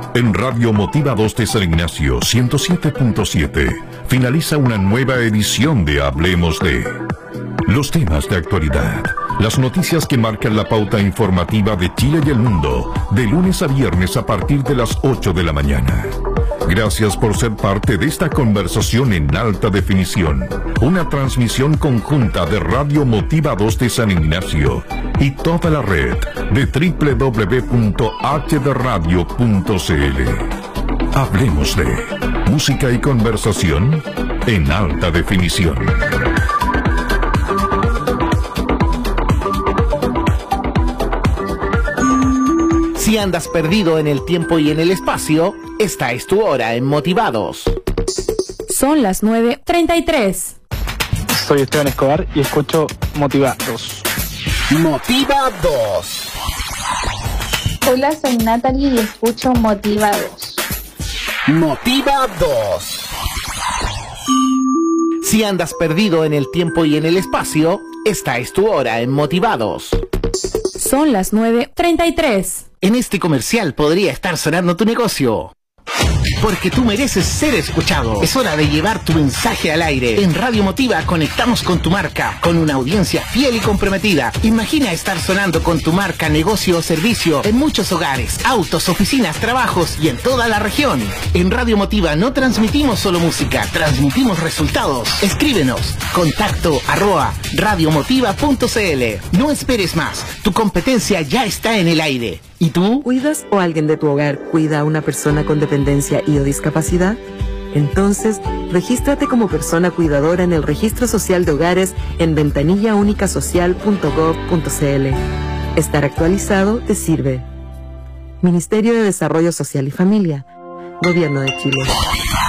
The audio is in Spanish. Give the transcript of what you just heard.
En Radio Motivados de San Ignacio 107.7 finaliza una nueva edición de Hablemos de. Los temas de actualidad, las noticias que marcan la pauta informativa de Chile y el mundo, de lunes a viernes a partir de las 8 de la mañana. Gracias por ser parte de esta conversación en alta definición. Una transmisión conjunta de Radio Motivados de San Ignacio y toda la red de www.hdradio.cl. Hablemos de música y conversación en alta definición. Si andas perdido en el tiempo y en el espacio, esta es tu hora en Motivados. Son las 9:33. Soy Esteban Escobar y escucho Motivados. Motivados. Hola, soy Natalie y escucho Motivados. Motivados. Si andas perdido en el tiempo y en el espacio, esta es tu hora en Motivados. Son las 9:33. En este comercial podría estar sonando tu negocio. Porque tú mereces ser escuchado. Es hora de llevar tu mensaje al aire. En Radio Motiva conectamos con tu marca, con una audiencia fiel y comprometida. Imagina estar sonando con tu marca, negocio o servicio en muchos hogares, autos, oficinas, trabajos y en toda la región. En Radio Motiva no transmitimos solo música, transmitimos resultados. Escríbenos, contacto@radiomotiva.cl. No esperes más, tu competencia ya está en el aire. ¿Y tú? ¿Cuidas o alguien de tu hogar cuida a una persona con dependencia y o discapacidad? Entonces, regístrate como persona cuidadora en el Registro Social de Hogares en ventanillaunicasocial.gov.cl. Estar actualizado te sirve. Ministerio de Desarrollo Social y Familia. Gobierno de Chile.